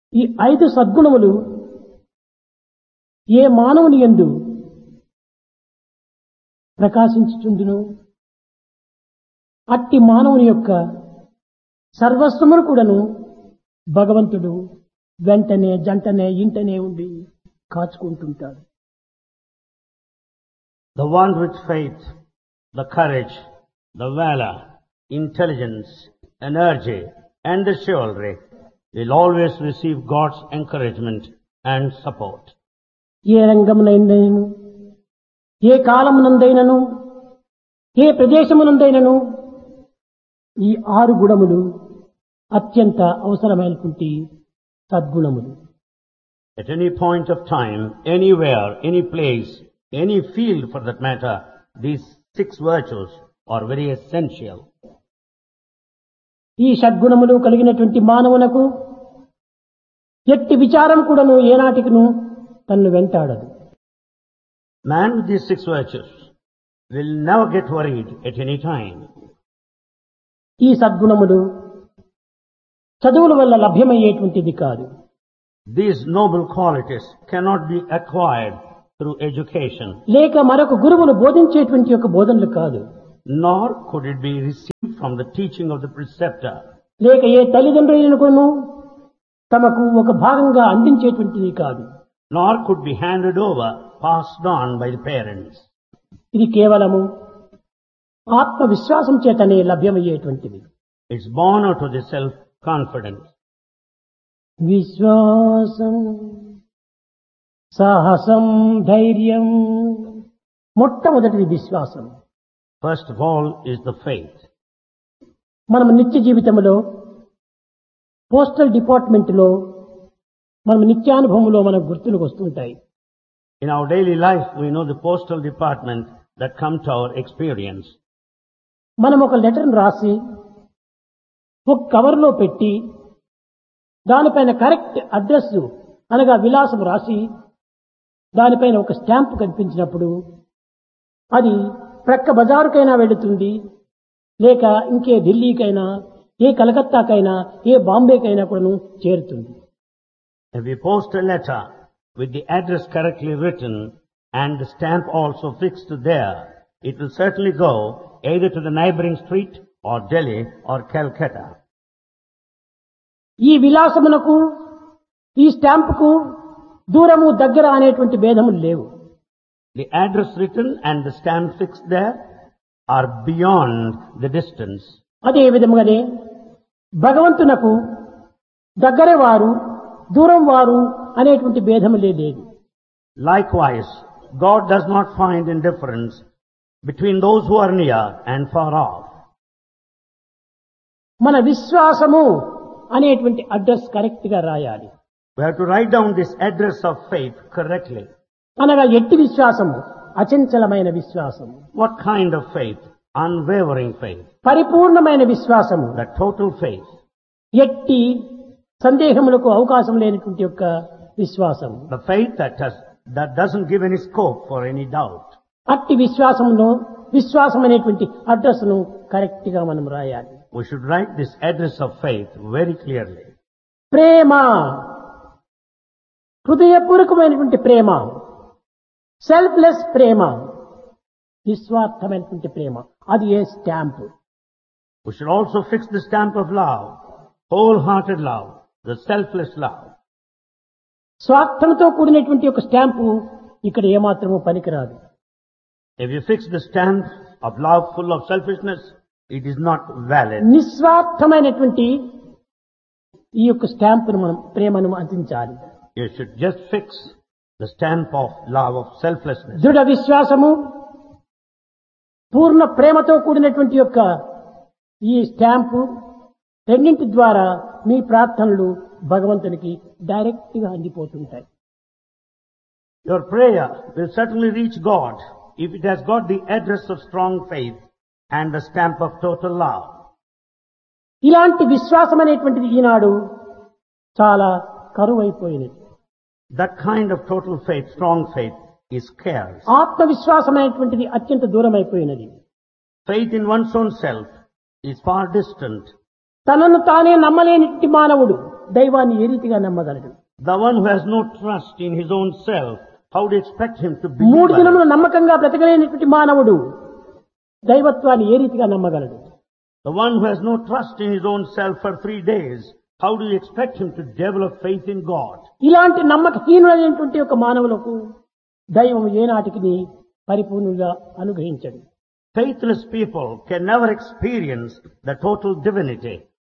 ఈ 5 సద్గుణములు ఏ మానవుని యందు ప్రకాశించుచుండును అట్టి మానవుని యొక్క సర్వస్వమును కూడాను భగవంతుడు వెంటనే జంటనే ఇంటనే ఉండి కాచుకుంటుంటాడు. The one with faith, the courage, the valor, intelligence, energy, and the chivalry will always receive God's encouragement and support. ఏ రంగమునైనను ఏ కాలమునందైనను ఏ ప్రదేశమునందైనను ఈ 6 గుణములు అత్యంత అవసరమైనటువంటి సద్గుణములు. At any point of time, anywhere, any place, any field for that matter, these 6 virtues are very essential. ఈ సద్గుణములు కలిగినటువంటి మానవునకు ఎట్టి విచారం కూడాను ఏనాటికిను తన్ను వెంటాడదు. Man with these 6 virtues will never get worried at any time. ఈ సద్గుణములు చదువుల వల్ల లభ్యమయ్యేటువంటిది కాదు. These noble qualities cannot be acquired through education, లేక మరొక గురువులు బోధించేటువంటి యొక్క బోధనలు కాదు. nor could it be received from the teaching of the preceptor, లేక ఏ తల్లిదండ్రులను తమకు ఒక భాగంగా అందించేటువంటిది కాదు. nor could be handed over, passed on by the parents. ఇది కేవలము ఆత్మవిశ్వాసం చేతనే లభ్యమయ్యేటువంటిది. It's born out of the self-confidence. విశ్వాసం సాహసం ధైర్యం. మొట్టమొదటిది విశ్వాసం. First of all is the faith. మనం నిత్య జీవితంలో పోస్టల్ డిపార్ట్మెంట్ లో మనం నిత్యానుభవంలో మనకు గుర్తులకు వస్తుంటాయి. In our daily life, we know the postal department that come to our experience. మనం ఒక లెటర్ను రాసి ఒక కవర్లో పెట్టి దానిపైన కరెక్ట్ అడ్రస్ అనగా విలాసం రాసి దానిపైన ఒక స్టాంప్ కనిపించినప్పుడు అది ప్రక్క బజారుకైనా వెళుతుంది, లేక ఇంకే ఢిల్లీకైనా, ఏ కలకత్తాకైనా, ఏ బాంబేకైనా కూడా చేరుతుంది. If we post a letter with the address correctly written and the stamp also fixed there, it will certainly go either to the neighboring street or Delhi or Calcutta. ఈ విలాసమునకు ఈ స్టాంపుకు దూరము దగ్గర అనేటువంటి భేదములు లేవు. The address written and the stamp fixed there are beyond the distance. అదే విధముగానే భగవంతునకు దగ్గర వారు దూరం వారు అనేటువంటి భేదములే లేదు. Likewise, God does not find indifference between those who are near and far off. మన విశ్వాసము అనేటువంటి అడ్రస్ కరెక్ట్ గా రాయాలి. We have to write down this address of faith correctly. అనగా ఎట్టి విశ్వాసము అచంచలమైన విశ్వాసము. What kind of faith? Unwavering faith. పరిపూర్ణమైన విశ్వాసము. The total faith. ఎట్టి సందేహములకు అవకాశం లేనటువంటి యొక్క విశ్వాసము. The faith that doesn't give any scope for any doubt. అట్టి విశ్వాసం అనేటువంటి అడ్రస్ ను కరెక్ట్ గా మనం రాయాలి. We should write this address of faith very clearly. ప్రేమ, హృదయపూర్వకమైనటువంటి ప్రేమ, సెల్ఫ్లెస్ ప్రేమ, నిస్వార్థమైనటువంటి ప్రేమ, అది ఏ stamp. We should also fix the stamp of love, wholehearted love, the selfless love. స్వార్థంతో కూడినటువంటి ఒక స్టాంపు ఇక్కడ ఏమాత్రము పనికిరాదు. If you fix the stamp of love full of selfishness, it is not valid. నిస్వార్థమైనటువంటి ఈ యొక్క స్టాంపును మనం ప్రేమను అందించాలి. You should just fix the stamp of love of selflessness. దృఢ విశ్వాసము, పూర్ణ ప్రేమతో కూడినటువంటి యొక్క ఈ స్టాంపు రెండింటి ద్వారా మీ ప్రార్థనలు భగవంతునికి డైరెక్ట్ గా అందిపోతుంటాయి. Your prayer will certainly reach God if it has got the address of strong faith and the stamp of total love. ఇలాంటి విశ్వాసం అనేటువంటిది ఈనాడు చాలా కరువైపోయినది. That kind of total faith, strong faith, is scarce. ఆత్మవిశ్వాసం అనేటువంటిది అత్యంత దూరం అయిపోయినది. Faith in one's own self is far distant. తనను తానే నమ్మలేని మానవుడు దైవాన్ని ఏ రీతిగా నమ్మగలడు? The one who has no trust in his own self, how do you expect him to 3 believe? దినములు నమ్మకంగా బ్రతకలేనటువంటి మానవుడు దైవత్వాన్ని ఏ రీతిగా నమ్మగలడు? The one who has no trust in his own self for 3 days, how do you expect him to develop faith in God? ఇలాంటి నమ్మకహీనులైనటువంటి ఒక మానవులకు దైవం ఏనాటికి పరిపూర్ణంగా అనుగ్రహించడు. Faithless people can never experience the total divinity.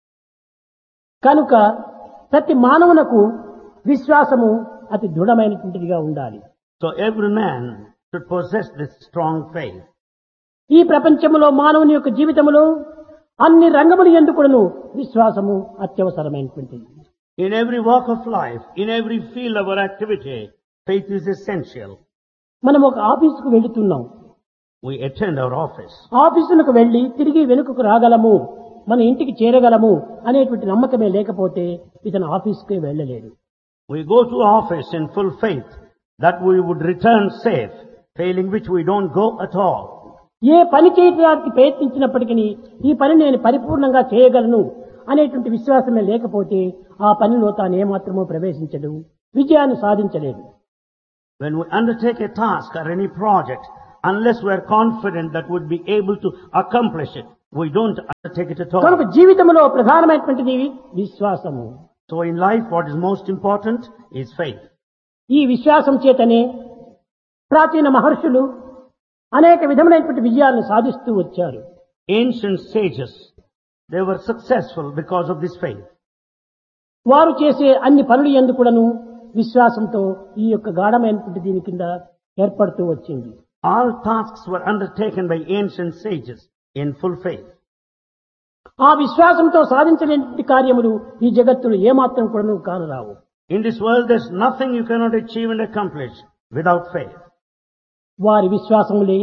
కనుక ప్రతి మానవునకు విశ్వాసము అతి దృఢమైనటువంటిదిగా ఉండాలి. So every man should possess this strong faith. ఈ ప్రపంచంలో మానవుని యొక్క జీవితంలో అన్ని రంగములు ఎందుకును విశ్వాసము అత్యవసరమైనటువంటిది. In every walk of life, in every field of our activity, faith is essential. మనం ఒక ఆఫీసుకు వెళుతున్నాం. We attend our office. ఆఫీసులకు వెళ్లి తిరిగి వెనుకకు రాగలము, మన ఇంటికి చేరగలము అనేటువంటి నమ్మకమే లేకపోతే ఇతను ఆఫీసుకే వెళ్ళలేడు. We go to office in full faith that we would return safe, failing which we don't go at all. ఏ పని చేయడానికి ప్రయత్నించినప్పటికీ ఈ పని నేను పరిపూర్ణంగా చేయగలను అనేటువంటి విశ్వాసమే లేకపోతే ఆ పనిలో తాను ఏమాత్రమూ ప్రవేశించడు, విజయాన్ని సాధించలేడు. When we undertake a task or any project, unless we are confident that we'd be able to accomplish it, we don't undertake it at కనుక all. జీవితంలో ప్రధానమైనటువంటిది విశ్వాసము. So in life, what is most important is faith. ఈ విశ్వాసం చేతనే ప్రాచీన మహర్షులు అనేక విధములైనటువంటి విజయాలను సాధిస్తూ వచ్చారు. Ancient sages, they were successful because of this faith. వారు చేసే అన్ని పనులు యందు కూడాను విశ్వాసంతో ఈ యొక్క గాఢమైనటువంటి దీని కింద ఏర్పడుతూ వచ్చింది. All tasks were undertaken by ancient sages in full faith. ఆ విశ్వాసంతో సాధించలేని కార్యములు ఈ జగత్తులో ఏమాత్రం కూడాను కానరావు. In this world, there's nothing you cannot achieve and accomplish without faith. వారి విశ్వాసములే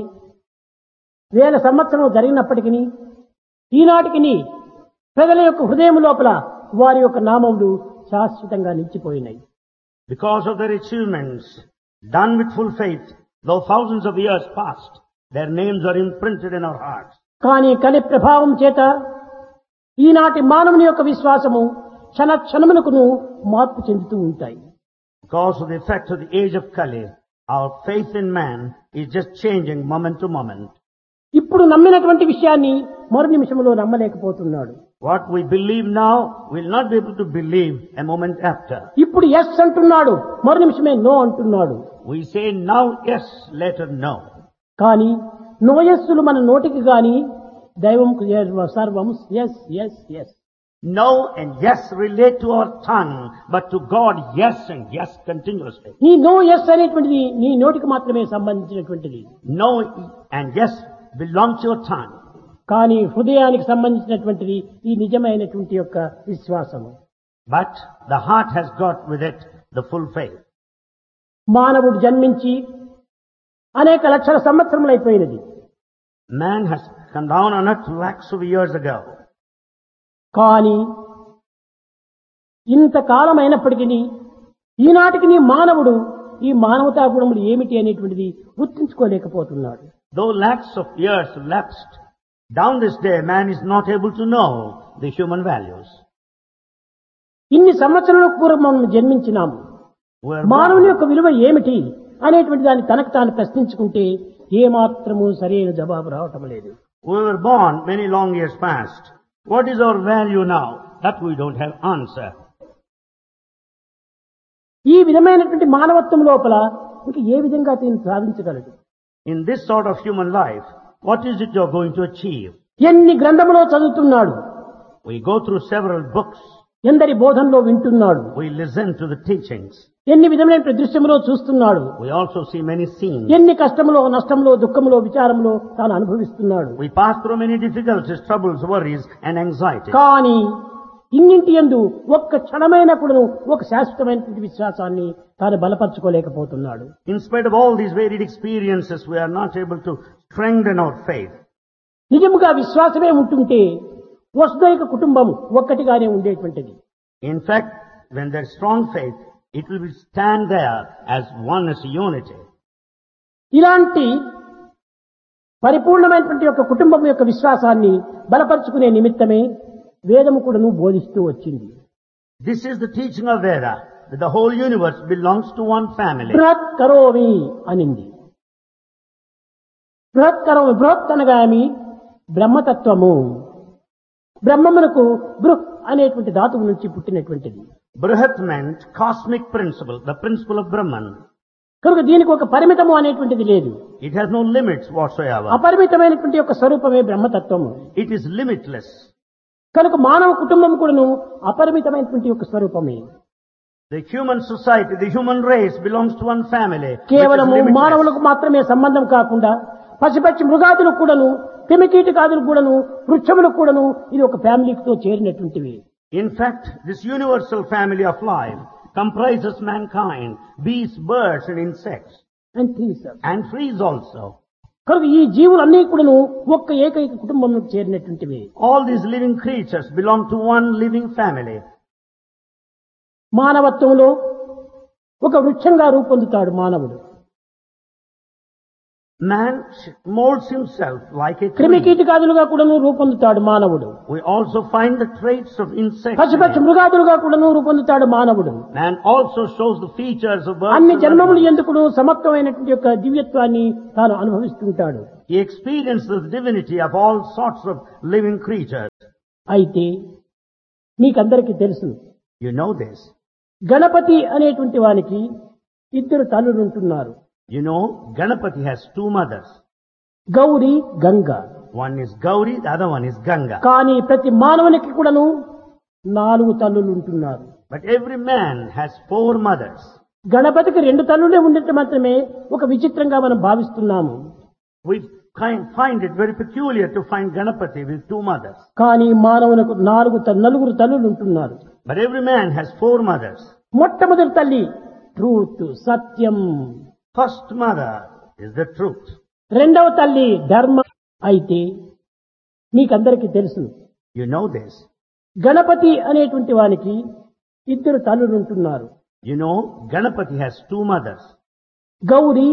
వేల సంవత్సరం జరిగినప్పటికీ ఈనాటికి ప్రజల యొక్క హృదయం లోపల వారి యొక్క నామములు శాశ్వతంగా నిలిచిపోయినాయి. Because of their achievements done with full faith, though thousands of years passed, their names are imprinted in our hearts. కానీ కలి ప్రభావం చేత ఈనాటి మానవుని యొక్క విశ్వాసము క్షణ క్షణమునకును మార్పు చెందుతూ ఉంటాయి. Because of the effect of the age of Kali, our faith in man is just changing moment to moment. ఇప్పుడు నమ్మినటువంటి విషయాన్ని మరు నిమిషంలో నమ్మలేకపోతున్నాడు. What we believe now, we'll not be able to believe a moment after. ఇప్పుడు yes అంటున్నాడు, మరు నిమిషమే no అంటున్నాడు. We say now yes, later no. కానీ నోయస్సులు మన నోటికి గాని దైవం సర్వం yes yes yes. No and yes relate to our tongue, but to God yes and yes continuously. నీ నో ఎస్ అనేటువంటిది నీ నోటికి మాత్రమే సంబంధించినటువంటిది. No and yes belong to your tongue. కానీ హృదయానికి సంబంధించినటువంటిది ఈ నిజమైనటువంటి యొక్క విశ్వాసము. But the heart has got with it the full faith. మానవుడు జన్మించి అనేక లక్షల సంవత్సరములైపోయినది. Man has come down on earth lakhs of years ago. కానీ ఇంతకాలం అయినప్పటికీ ఈనాటికి మానవుడు ఈ మానవతా గుణములు ఏమిటి అనేటువంటిది గుర్తించుకోలేకపోతున్నాడు. Though lakhs of years lapsed, down this day man is not able to know the human values. ఇన్ని సంవత్సరాల పూర్వం మనం జన్మించినాము. మానవుని యొక్క విలువ ఏమిటి అనేటువంటి దాన్ని తనకు తాను ప్రశ్నించుకుంటే ఏమాత్రము సరైన జవాబు రావటం లేదు. We were born many long years past. What is our value now? That we don't have answer. ఈ విధమైనటువంటి మానవత్వం లోపల ఇంక ఏ విధంగా దీన్ని సాధించగలడు? In this sort of human life, what is it you're going to achieve? ఎన్ని గ్రంథములో చదువుతున్నాడు, We go through several books. ఎందరి బోధనలో వింటున్నాడు, We listen to the teachings. ఎన్ని విధమైన దృశ్యములో చూస్తున్నాడు, We also see many scenes. ఎన్ని కష్టములో నష్టములో దుఃఖములో విచారములో తాను అనుభవిస్తున్నాడు. We pass through many difficulties, troubles, worries and anxiety. కానీ ఇన్నింటి యందు ఒక్క క్షణమైనప్పుడు ఒక శాశ్వతమైనటువంటి విశ్వాసాన్ని తాను బలపరచుకోలేకపోతున్నాడు. In spite of all these varied experiences, we are not able to strengthen our faith. నిజముగా విశ్వాసమే ఉంటుంటే వసుదైక కుటుంబం ఒక్కటిగానే ఉండేటువంటిది. In fact, when there is strong faith, it will stand there as one, as unity. ఇలాంటి పరిపూర్ణమైనటువంటి యొక్క కుటుంబం యొక్క విశ్వాసాన్ని బలపరుచుకునే నిమిత్తమే వేదము కూడాను బోధిస్తూ వచ్చింది. This is the teaching of Veda, that the whole universe belongs to one family. బృహత్ కరోమి అనింది. బృహత్ కరోమి, బృహత్ అనగామి బ్రహ్మతత్వము. బ్రహ్మమునకు బృహ్ అనేటువంటి ధాతువు నుంచి పుట్టినటువంటిది. Brihat meant cosmic principle, the principle of Brahman. కనుక దీనికి ఒక పరిమితము అనేటువంటిది లేదు. It has no limits whatsoever. అపరిమితమైనటువంటి యొక్క స్వరూపమే బ్రహ్మతత్వము. It is limitless. కనుక మానవ కుటుంబం కూడాను అపరిమితమైనటువంటి యొక్క స్వరూపమే. The human society, the human race belongs to one family. which is కేవలము limitless. మానవులకు మాత్రమే సంబంధం కాకుండా పశుపక్షి మృగాదులకు కూడాను, క్రిమికీటకాదులకు కూడాను, వృక్షములకు కూడాను ఇది ఒక ఫ్యామిలీతో చేరినటువంటివి. In fact, this universal family of life comprises mankind, beasts, birds and insects, and trees. and trees also. కనుక ఈ జీవులన్నీ కూడాను ఒక్క ఏకైక కుటుంబంలో చేరినటువంటివి. All these living creatures belong to one living family. మానవత్వంలో ఒక వృక్షంగా రూపొందుతాడు మానవుడు. Man molds himself like a tree. క్రిమికీటకాదులుగా కూడాను రూపొందుతాడు మానవుడు. We also find the traits of insects. in పశుపక్షి him. మృగాదులుగా కూడాను రూపొందుతాడు మానవుడు. Man also shows the features of birds. అన్ని and జన్మములు animals. ఎందుకును సమత్వమైనటువంటి యొక్క దివ్యత్వాన్ని తాను అనుభవిస్తుంటాడు. He experiences the divinity of all sorts of living creatures. అయితే మీకందరికీ తెలుసు, You know this. గణపతి అనేటువంటి వానికి ఇద్దరు తల్లులు ఉంటున్నారు. You know, Ganapati has two mothers. Gauri, Ganga. One is Gauri, the other one is Ganga. కానీ ప్రతి మానవునికి కూడాను 4 తల్లులు ఉంటున్నారు. But every man has 4 mothers. గణపతికి 2 తల్లులే ఉండటం మాత్రమే ఒక విచిత్రంగా మనం భావిస్తున్నాము. We find it very peculiar to find Ganapati with 2 mothers. కానీ మానవునికి 4 తల్లులు ఉంటున్నారు. But every man has 4 mothers. మొట్టమొదటి తల్లి truth, Satyam. First mother is the truth. రెండవ తల్లి ధర్మ. అయితే మీకందరికీ తెలుసు, You know this. గణపతి అనేటువంటి వానికి 2 తల్లులు ఉంటున్నారు. You know, Ganapati has 2 mothers. Gauri,